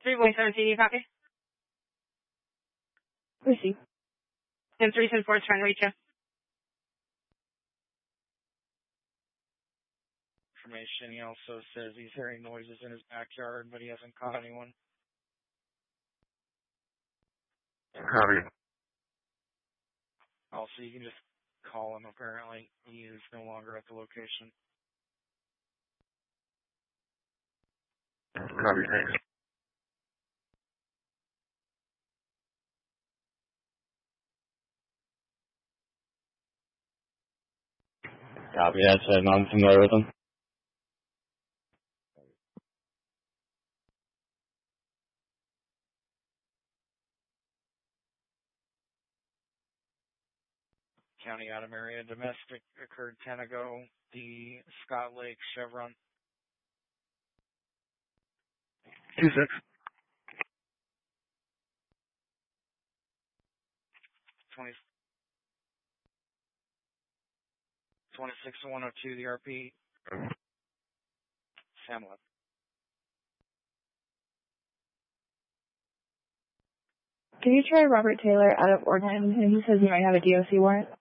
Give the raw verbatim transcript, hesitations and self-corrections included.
three point seventeen, you copy? Receive. And three ten four is trying to reach you. Information, he also says he's hearing noises in his backyard, but he hasn't caught anyone. Copy. Also, you can just call him, apparently. He is no longer at the location. Copy, thanks. Copy that, said I'm familiar with him. County Adam area. Domestic occurred ten ago. The Scott Lake Chevron. Two six. twenty, twenty-six to one oh two, the R P. Hamlet. Can you try Robert Taylor out of Oregon? He says he might have a D O C warrant.